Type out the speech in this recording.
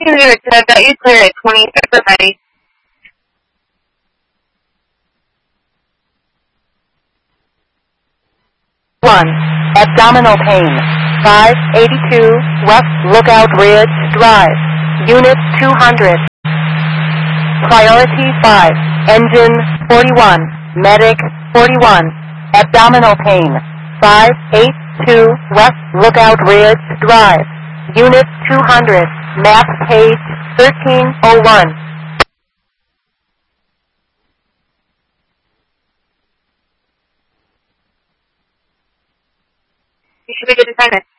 I've got you clear at 20 for ready. Abdominal pain. 582 West Lookout Ridge Drive. Unit 200. Priority 5. Engine 41. Medic 41. Abdominal pain. 582 West Lookout Ridge Drive. Unit 200. Map page 1301. You should be good to sign it.